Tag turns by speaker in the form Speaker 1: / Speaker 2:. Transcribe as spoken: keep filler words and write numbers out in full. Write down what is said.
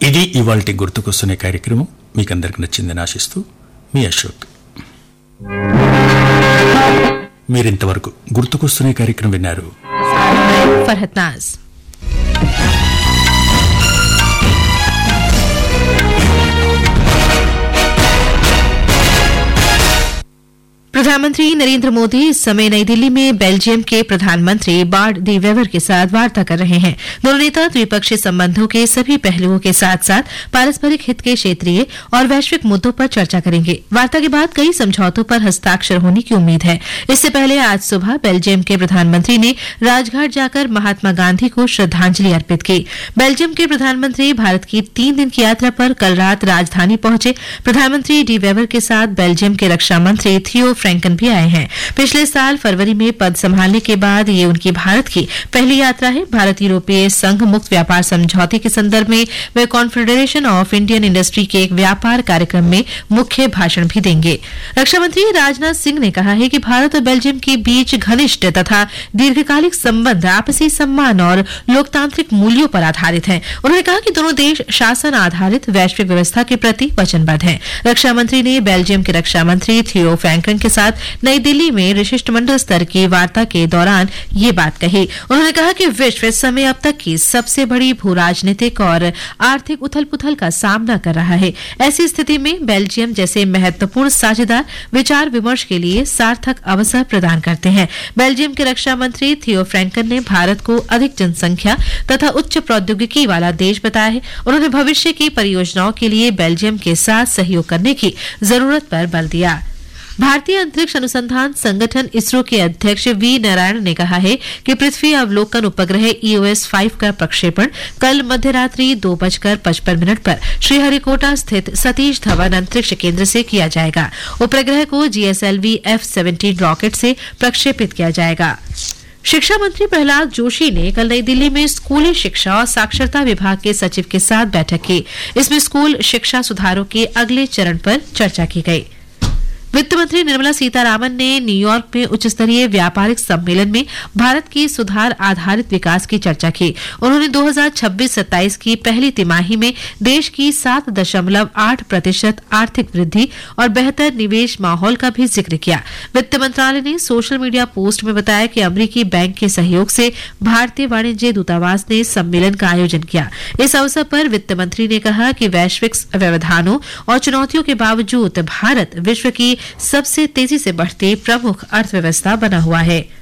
Speaker 1: ఇది ఇవాల్టి గుర్తుకొస్తున్న కార్యక్రమం మీకు అందరికి నచ్చిందని ఆశిస్తూ మీ అశోక్. మీరింతవరకు గుర్తుకొస్తున్న కార్యక్రమం విన్నారు.
Speaker 2: ఫర్హత్ నాజ్. प्रधानमंत्री नरेंद्र मोदी इस समय नई दिल्ली में बेल्जियम के प्रधानमंत्री बार्ट डी वेवर के साथ वार्ता कर रहे हैं. दोनों नेता द्विपक्षीय संबंधों के सभी पहलुओं के साथ साथ पारस्परिक हित के क्षेत्रीय और वैश्विक मुद्दों पर चर्चा करेंगे. वार्ता के बाद कई समझौतों पर हस्ताक्षर होने की उम्मीद है. इससे पहले आज सुबह बेल्जियम के प्रधानमंत्री ने राजघाट जाकर महात्मा गांधी को श्रद्धांजलि अर्पित की. बेल्जियम के प्रधानमंत्री भारत की तीन दिन की यात्रा पर कल रात राजधानी पहुंचे. प्रधानमंत्री डी वेवर के साथ बेल्जियम के रक्षा मंत्री थियो फ्रैंकन भी आए हैं. पिछले साल फरवरी में पद संभालने के बाद ये उनकी भारत की पहली यात्रा है. भारत यूरोपीय संघ मुक्त व्यापार समझौते के संदर्भ में वे कॉन्फेडरेशन ऑफ इंडियन इंडस्ट्री के एक व्यापार कार्यक्रम में मुख्य भाषण भी देंगे. रक्षा मंत्री राजनाथ सिंह ने कहा है कि भारत और बेल्जियम के बीच घनिष्ठ तथा दीर्घकालिक संबंध आपसी सम्मान और लोकतांत्रिक मूल्यों पर आधारित हैं. उन्होंने कहा कि दोनों देश शासन आधारित वैश्विक व्यवस्था के प्रति वचनबद्ध हैं. रक्षा मंत्री ने बेल्जियम के रक्षा मंत्री थियो फ्रैंकन के साथ नई दिल्ली में शिष्टमंडल स्तर की वार्ता के दौरान ये बात कही. उन्होंने कहा कि विश्व इस समय अब तक की सबसे बड़ी भू राजनीतिक और आर्थिक उथल पुथल का सामना कर रहा है. ऐसी स्थिति में बेल्जियम जैसे महत्वपूर्ण साझेदार विचार विमर्श के लिए सार्थक अवसर प्रदान करते हैं. बेल्जियम के रक्षा मंत्री थियो फ्रैंकन ने भारत को अधिक जनसंख्या तथा उच्च प्रौद्योगिकी वाला देश बताया है. उन्होंने भविष्य की परियोजनाओं के लिए बेल्जियम के साथ सहयोग करने की जरूरत पर बल दिया. भारतीय अंतरिक्ष अनुसंधान संगठन इसरो के अध्यक्ष वी नारायण ने कहा है कि पृथ्वी अवलोकन उपग्रह ईओएस फाइव का प्रक्षेपण कल मध्य रात्रि दो बजकर पचपन मिनट पर श्रीहरिकोटा स्थित सतीश धवन अंतरिक्ष केंद्र से किया जाएगा. उपग्रह को जीएसएलवी एफ सेवेंटीन रॉकेट से प्रक्षेपित किया जाएगा. शिक्षा मंत्री प्रहलाद जोशी ने कल नई दिल्ली में स्कूली शिक्षा और साक्षरता विभाग के सचिव के साथ बैठक की. इसमें स्कूल शिक्षा सुधारों के अगले चरण पर चर्चा की गई. वित्त मंत्री निर्मला सीतारामन ने न्यूयॉर्क में उच्च स्तरीय व्यापारिक सम्मेलन में भारत की सुधार आधारित विकास की चर्चा की. उन्होंने दो हज़ार छब्बीस सत्ताईस की पहली तिमाही में देश की सात दशमलव आठ प्रतिशत आर्थिक वृद्धि और बेहतर निवेश माहौल का भी जिक्र किया. वित्त मंत्रालय ने सोशल मीडिया पोस्ट में बताया कि अमेरिकी बैंक के सहयोग से भारतीय वाणिज्य दूतावास ने सम्मेलन का आयोजन किया. इस अवसर पर वित्त मंत्री ने कहा कि वैश्विक व्यवधानों और चुनौतियों के बावजूद भारत विश्व की सबसे तेजी से बढ़ती प्रमुख अर्थव्यवस्था बना हुआ है.